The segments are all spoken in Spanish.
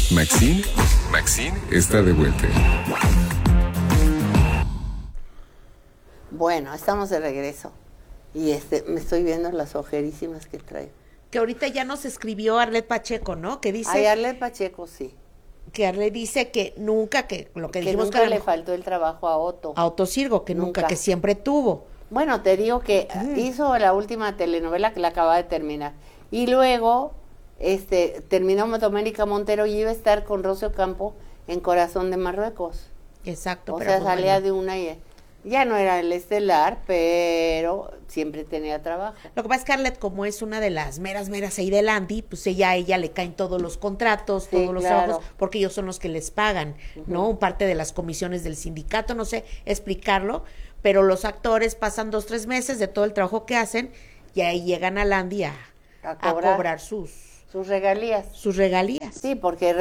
Maxine está de vuelta. Bueno, estamos de regreso. Y me estoy viendo las ojerísimas que traigo. Que ahorita ya nos escribió Arlet Pacheco, ¿no? Que dice... Ay, Arlet Pacheco, sí. Que Arlet dice que nunca, que lo que dijimos nunca le faltó el trabajo a Otto. A Otto Sirgo, que nunca, que siempre tuvo. Bueno, te digo que hizo la última telenovela que la acaba de terminar. Y luego terminó Doménica Montero y iba a estar con Rocío Campo en Corazón de Marruecos. Exacto. O sea, salía de una y ya no era el estelar, pero siempre tenía trabajo. Lo que pasa es que Arlet, como es una de las meras ahí del Andy, pues a ella le caen todos los contratos, todos los trabajos, porque ellos son los que les pagan, ¿no? Parte de las comisiones del sindicato, no sé explicarlo, pero los actores pasan 2-3 meses de todo el trabajo que hacen y ahí llegan al Andy a cobrar sus regalías. Sus regalías. Sí, porque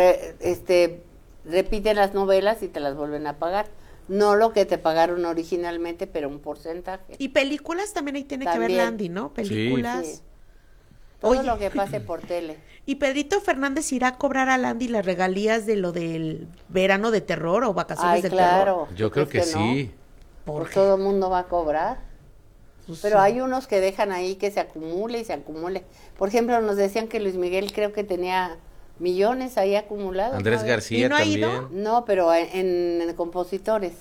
repiten las novelas y te las vuelven a pagar. No lo que te pagaron originalmente, pero un porcentaje. Y películas también ahí tiene que ver Landy, ¿no? Películas. Sí. Todo lo que pase por tele. ¿Y Pedrito Fernández irá a cobrar a Landy las regalías de lo del verano de terror o vacaciones de terror? Yo creo que sí. Pues todo el mundo va a cobrar. Pues pero hay unos que dejan ahí que se acumule y se acumule. Por ejemplo, nos decían que Luis Miguel creo que tenía millones ahí acumulados. Andrés García no también. No, pero en compositores,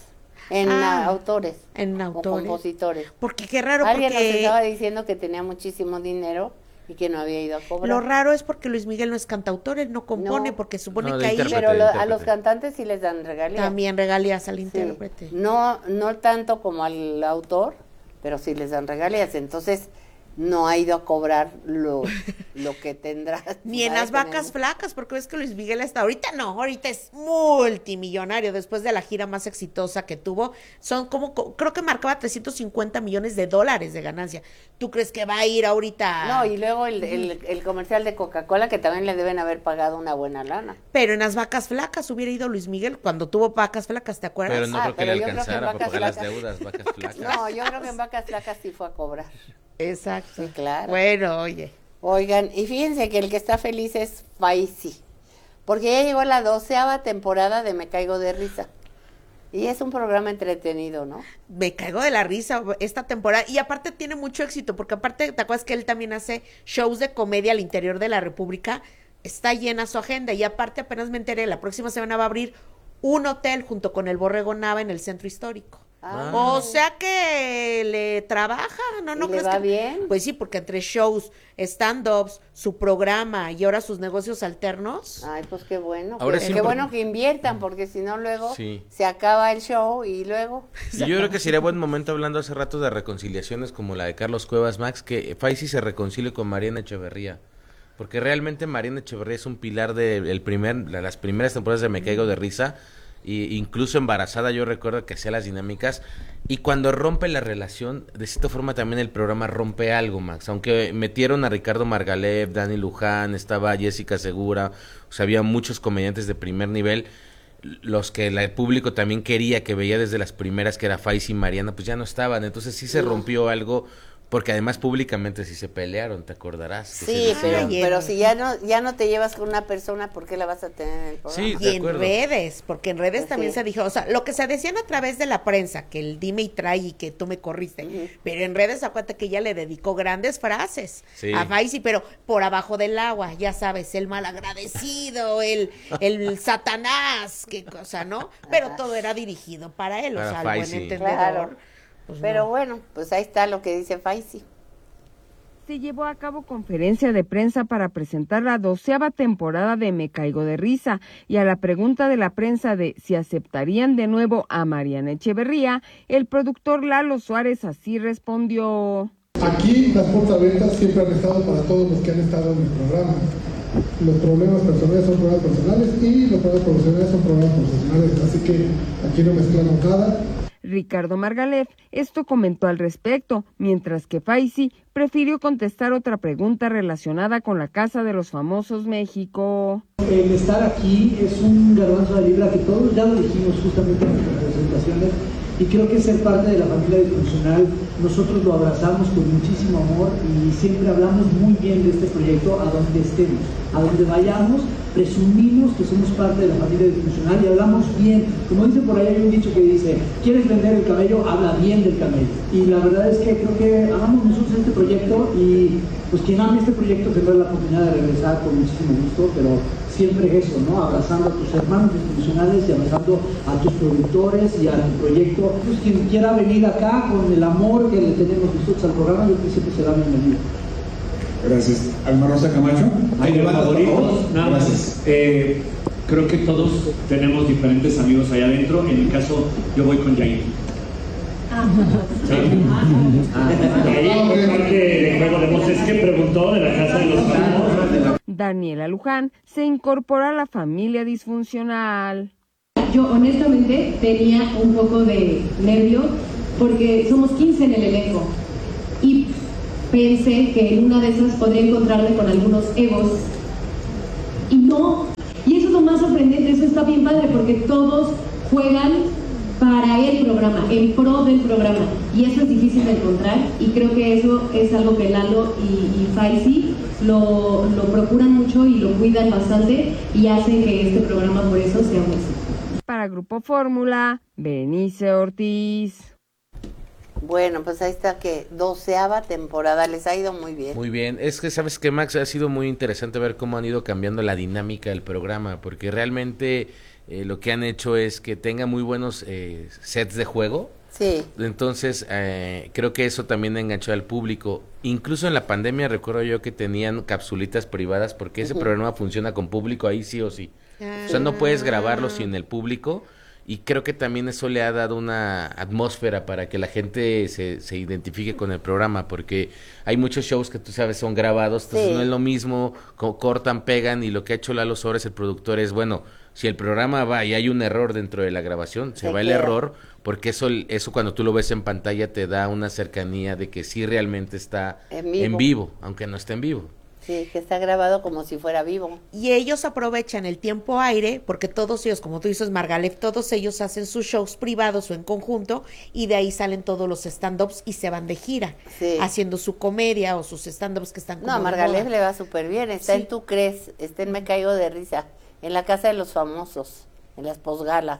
autores. En autores. O compositores. Porque qué raro, Alguien nos estaba diciendo que tenía muchísimo dinero y que no había ido a cobrar. Lo raro es porque Luis Miguel no es cantautor, él no compone, porque supone que ahí... Pero a los cantantes sí les dan regalías. También regalías al intérprete. No tanto como al autor, pero sí les dan regalías. Entonces no ha ido a cobrar lo que tendrá. Ni en las vacas flacas, porque ves que Luis Miguel ahorita es multimillonario después de la gira más exitosa que tuvo. Son creo que marcaba $350 millones de ganancia. ¿Tú crees que va a ir ahorita? No, y luego el comercial de Coca-Cola, que también le deben haber pagado una buena lana. Pero en las vacas flacas hubiera ido Luis Miguel cuando tuvo vacas flacas, ¿te acuerdas? Pero no creo que le alcanzara para pagar las deudas, vacas flacas. No, yo creo que en vacas flacas sí fue a cobrar. Exacto. Sí, claro. Bueno, oye. Oigan, y fíjense que el que está feliz es Faisy, porque ya llegó la 12ª temporada de Me Caigo de Risa. Y es un programa entretenido, ¿no? Me caigo de la risa esta temporada. Y aparte tiene mucho éxito, porque aparte, ¿te acuerdas que él también hace shows de comedia al interior de la República? Está llena su agenda. Y aparte, apenas me enteré, la próxima semana va a abrir un hotel junto con el Borrego Nava en el centro histórico. O sea que le trabaja, ¿no? ¿No crees le va que bien? Pues sí, porque entre shows, stand-ups, su programa y ahora sus negocios alternos. Ay, pues qué bueno. Ahora qué bueno que inviertan, porque si no luego se acaba el show y luego... Y yo creo que sería buen momento, hablando hace rato de reconciliaciones como la de Carlos Cuevas Max, que Faisy se reconcilie con Mariana Echeverría. Porque realmente Mariana Echeverría es un pilar de las primeras temporadas de Me Caigo de Risa. Y incluso embarazada yo recuerdo que hacía las dinámicas, y cuando rompe la relación, de cierta forma también el programa rompe algo, Max, aunque metieron a Ricardo Margalef, Dani Luján, estaba Jessica Segura, o sea, había muchos comediantes de primer nivel, los que el público también quería, que veía desde las primeras, que era Faisy y Mariana, pues ya no estaban, entonces sí se rompió algo. Porque además públicamente sí se pelearon, te acordarás. Sí, pero si ya no te llevas con una persona, ¿por qué la vas a tener en el programa? Sí, y en redes, porque en redes también se dijo, o sea, lo que se decían a través de la prensa, que el dime y trae y que tú me corriste, pero en redes acuérdate que ella le dedicó grandes frases a Faisy, pero por abajo del agua, ya sabes, el malagradecido, el Satanás, qué cosa, ¿no? Pero todo era dirigido para él, para o sea, el Faisy. buen entendedor. Claro. Pues pero bueno, pues ahí está lo que dice Faisy. Se llevó a cabo conferencia de prensa para presentar la 12ª temporada de Me Caigo de Risa, y a la pregunta de la prensa de si aceptarían de nuevo a Mariana Echeverría, el productor Lalo Suárez así respondió. Aquí las puertas abiertas siempre han estado para todos los que han estado en el programa. Los problemas personales son problemas personales y los problemas profesionales son problemas profesionales, así que aquí no mezclamos nada. Ricardo Margalef esto comentó al respecto, mientras que Faisy prefirió contestar otra pregunta relacionada con la Casa de los Famosos México. El estar aquí es un garbanzo de libra que todos ya lo dijimos justamente en nuestras presentaciones, y creo que ser parte de la familia disfuncional, nosotros lo abrazamos con muchísimo amor y siempre hablamos muy bien de este proyecto a donde estemos, a donde vayamos. presumimos que somos parte de la familia disfuncional y hablamos bien. Como dice por ahí, hay un dicho que dice, ¿quieres vender el camello? Habla bien del camello. Y la verdad es que creo que amamos nosotros este proyecto y pues quien ame este proyecto tendrá la oportunidad de regresar con muchísimo gusto, pero siempre eso, ¿no? Abrazando a tus hermanos disfuncionales y abrazando a tus productores y a tu proyecto. Pues quien quiera venir acá con el amor que le tenemos nosotros al programa, yo creo que siempre será bienvenido. Gracias. Alma Rosa Camacho. ¿Hay favoritos? Nada más. Creo que todos tenemos diferentes amigos allá adentro. En mi caso, yo voy con Jair. ¿Sí? Ahí, parte de Juego de Voces que preguntó de la Casa de los Famosos. Daniela Luján se incorpora a la familia disfuncional. Yo honestamente tenía un poco de nervio porque somos 15 en el elenco y pensé que en una de esas podría encontrarme con algunos egos y no, y eso es lo más sorprendente, eso está bien padre porque todos juegan para el programa, en pro del programa, y eso es difícil de encontrar y creo que eso es algo que Lalo y Faisy lo procuran mucho y lo cuidan bastante y hacen que este programa por eso sea un éxito. Para Grupo Fórmula, Benice Ortiz. Bueno, pues ahí está que 12ª temporada, les ha ido muy bien. Muy bien, es que sabes que Max, ha sido muy interesante ver cómo han ido cambiando la dinámica del programa, porque realmente lo que han hecho es que tenga muy buenos sets de juego. Sí. Entonces, creo que eso también enganchó al público. Incluso en la pandemia recuerdo yo que tenían capsulitas privadas, porque ese programa funciona con público ahí sí o sí. O sea, no puedes grabarlo sin el público. Y creo que también eso le ha dado una atmósfera para que la gente se identifique con el programa, porque hay muchos shows que tú sabes son grabados, entonces sí, no es lo mismo, cortan, pegan, y lo que ha hecho Lalo Suárez, el productor, es bueno, si el programa va y hay un error dentro de la grabación, se va el error, porque eso cuando tú lo ves en pantalla te da una cercanía de que sí realmente está en vivo, aunque no esté en vivo. Sí, que está grabado como si fuera vivo. Y ellos aprovechan el tiempo aire, porque todos ellos, como tú dices, Margalef, todos ellos hacen sus shows privados o en conjunto, y de ahí salen todos los stand-ups y se van de gira, haciendo su comedia o sus stand-ups que están como no, a Margalef le va súper bien, está en Tú Crees, está en Me Caigo de Risa, en La Casa de los Famosos, en las posgalas.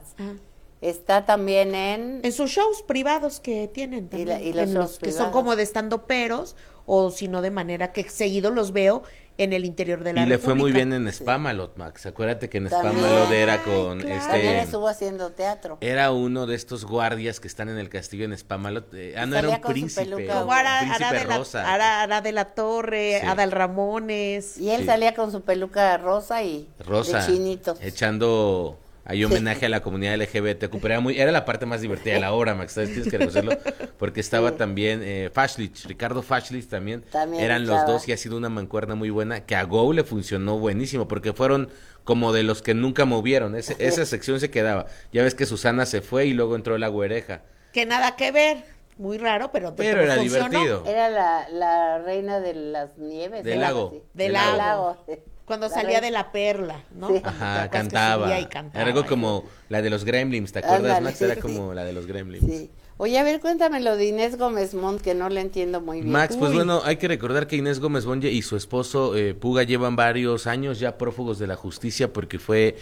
Está también en sus shows privados que tienen también, y los shows que son como de stand-uperos, o si no de manera que seguido los veo en el interior de la República. Y le fue muy bien en Spamalot, Max. Acuérdate que en Spamalot era con También estuvo haciendo teatro. Era uno de estos guardias que están en el castillo en Spamalot. No era un príncipe. Como príncipe rosa. Ara de la Torre, Adal Ramones. Y él salía con su peluca rosa y de chinitos. Echando hay homenaje a la comunidad LGBT, pero era la parte más divertida de la obra, Max, ¿sabes? Tienes que reconocerlo, porque estaba también Fashlich, Ricardo Fashlich también eran los dos, y ha sido una mancuerna muy buena, que a Go le funcionó buenísimo, porque fueron como de los que nunca movieron, esa sección se quedaba, ya ves que Susana se fue y luego entró la güereja. Que nada que ver, muy raro, pero era funcionó. Divertido. Era la reina de las nieves. Del lago. Del lago. Cuando salía de la perla, ¿no? Sí. Ajá, cantaba. Era algo como la de los Gremlins, ¿te acuerdas, Max? Era como la de los Gremlins. Sí. Oye, a ver, cuéntamelo de Inés Gómez Montt, que no le entiendo muy bien. Max, pues bueno, hay que recordar que Inés Gómez Montt y su esposo Puga llevan varios años ya prófugos de la justicia, porque fue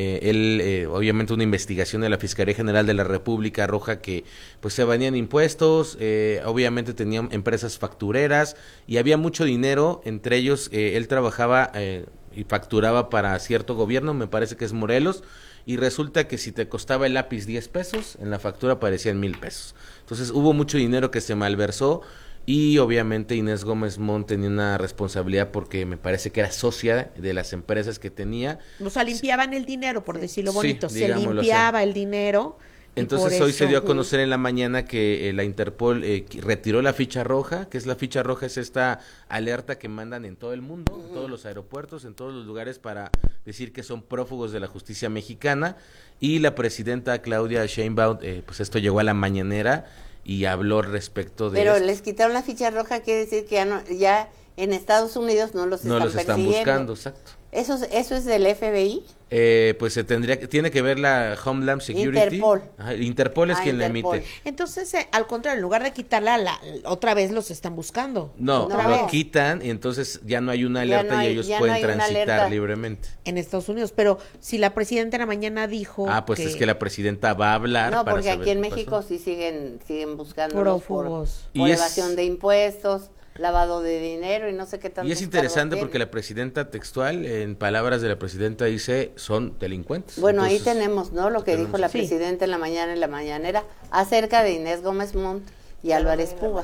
obviamente una investigación de la Fiscalía General de la República arroja que pues se evanían impuestos, obviamente tenían empresas factureras y había mucho dinero, entre ellos él trabajaba y facturaba para cierto gobierno, me parece que es Morelos, y resulta que si te costaba el lápiz 10 pesos, en la factura aparecían 1,000 pesos. Entonces hubo mucho dinero que se malversó, y obviamente Inés Gómez Montt tenía una responsabilidad porque me parece que era socia de las empresas que tenía. O sea, limpiaban el dinero, por decirlo bonito, se limpiaba el dinero. Entonces hoy se dio a conocer en la mañana que la Interpol retiró la ficha roja, que es la ficha roja, es esta alerta que mandan en todo el mundo, en todos los aeropuertos, en todos los lugares, para decir que son prófugos de la justicia mexicana, y la presidenta Claudia Sheinbaum, pues esto llegó a la mañanera y habló respecto de Pero les quitaron la ficha roja, quiere decir que ya en Estados Unidos no los están persiguiendo. Buscando, exacto. ¿Eso es del FBI? Pues tiene que ver la Homeland Security. Interpol. Ajá, Interpol es quien la emite. Entonces, al contrario, en lugar de quitarla, otra vez los están buscando. No, lo quitan y entonces ya no hay una alerta y ellos pueden transitar libremente. En Estados Unidos, pero si la presidenta en la mañana dijo pues es que la presidenta va a hablar. No, porque aquí en México sí siguen buscando prófugos. Por evasión de impuestos, lavado de dinero y no sé qué tanto. Y es interesante porque la presidenta textual, en palabras de la presidenta, dice son delincuentes. Bueno, entonces, ahí tenemos, ¿no? Lo que dijo la presidenta en la mañanera acerca de Inés Gómez Montt y Álvarez Puga.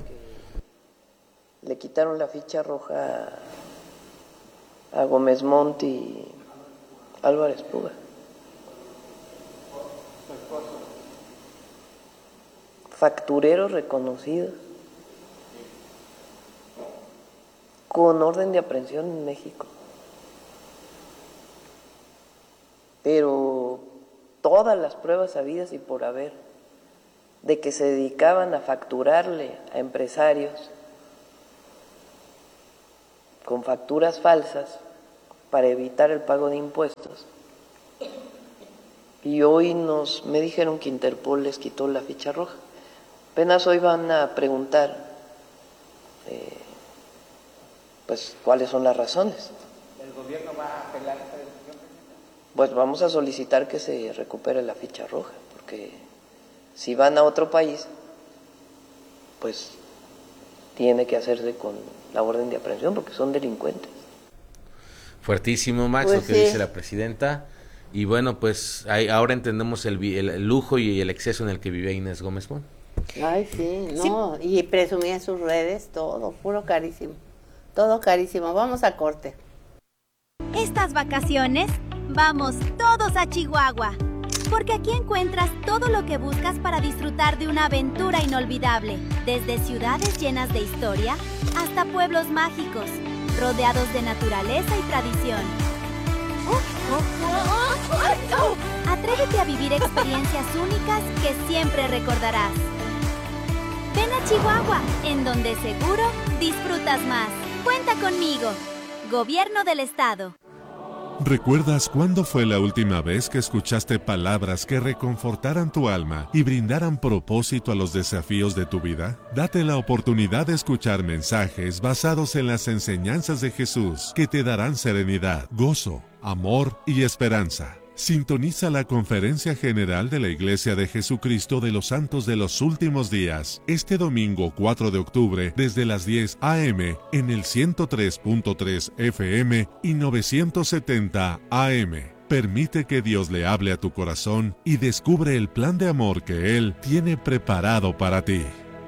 Le quitaron la ficha roja a Gómez Montt y Álvarez Puga. Factureros reconocidos con orden de aprehensión en México. Pero todas las pruebas habidas y por haber de que se dedicaban a facturarle a empresarios con facturas falsas para evitar el pago de impuestos. Y hoy me dijeron que Interpol les quitó la ficha roja. Apenas hoy van a preguntar pues cuáles son las razones. ¿El gobierno va a apelar esta decisión? Pues vamos a solicitar que se recupere la ficha roja, porque si van a otro país, pues tiene que hacerse con la orden de aprehensión, porque son delincuentes. Fuertísimo, Max, pues lo que dice la presidenta. Y bueno, pues ahora entendemos el lujo y el exceso en el que vive Inés Gómez Montt. Ay, sí, no, sí. Y presumía en sus redes todo, puro carísimo. Todo carísimo. Vamos a corte. Estas vacaciones, vamos todos a Chihuahua, porque aquí encuentras todo lo que buscas para disfrutar de una aventura inolvidable, desde ciudades llenas de historia hasta pueblos mágicos, rodeados de naturaleza y tradición. Atrévete a vivir experiencias únicas que siempre recordarás. Ven a Chihuahua, en donde seguro disfrutas más. Cuenta conmigo. Gobierno del Estado. ¿Recuerdas cuándo fue la última vez que escuchaste palabras que reconfortaran tu alma y brindaran propósito a los desafíos de tu vida? Date la oportunidad de escuchar mensajes basados en las enseñanzas de Jesús que te darán serenidad, gozo, amor y esperanza. Sintoniza la Conferencia General de la Iglesia de Jesucristo de los Santos de los Últimos Días, este domingo 4 de octubre, desde las 10 a.m. en el 103.3 FM y 970 AM. Permite que Dios le hable a tu corazón y descubre el plan de amor que Él tiene preparado para ti.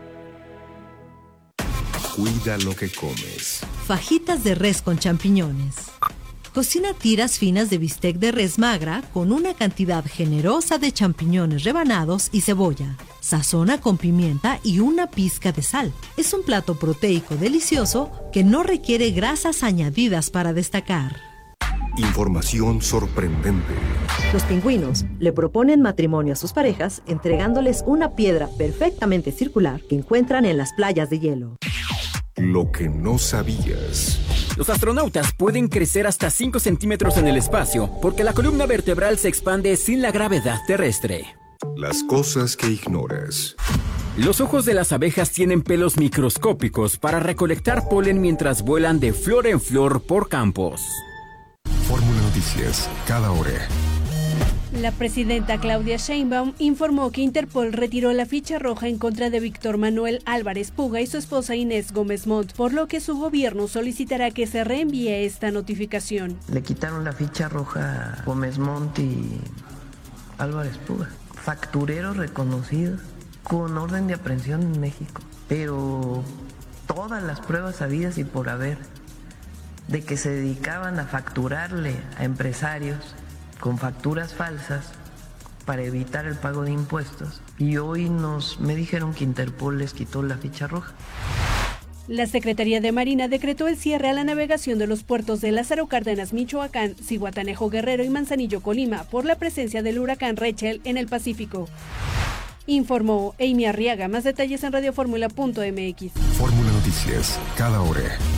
Cuida lo que comes. Fajitas de res con champiñones. Cocina tiras finas de bistec de res magra con una cantidad generosa de champiñones rebanados y cebolla. Sazona con pimienta y una pizca de sal. Es un plato proteico delicioso que no requiere grasas añadidas para destacar. Información sorprendente. Los pingüinos le proponen matrimonio a sus parejas entregándoles una piedra perfectamente circular que encuentran en las playas de hielo. Lo que no sabías. Los astronautas pueden crecer hasta 5 centímetros en el espacio porque la columna vertebral se expande sin la gravedad terrestre. Las cosas que ignoras. Los ojos de las abejas tienen pelos microscópicos para recolectar polen mientras vuelan de flor en flor por campos. Fórmula Noticias, cada hora. La presidenta Claudia Sheinbaum informó que Interpol retiró la ficha roja en contra de Víctor Manuel Álvarez Puga y su esposa Inés Gómez Montt, por lo que su gobierno solicitará que se reenvíe esta notificación. Le quitaron la ficha roja a Gómez Montt y Álvarez Puga, factureros reconocidos con orden de aprehensión en México, pero todas las pruebas habidas y por haber de que se dedicaban a facturarle a empresarios con facturas falsas para evitar el pago de impuestos. Y hoy me dijeron que Interpol les quitó la ficha roja. La Secretaría de Marina decretó el cierre a la navegación de los puertos de Lázaro Cárdenas, Michoacán, Zihuatanejo, Guerrero y Manzanillo, Colima, por la presencia del huracán Rachel en el Pacífico. Informó Amy Arriaga. Más detalles en radioformula.mx. Fórmula Noticias, cada hora.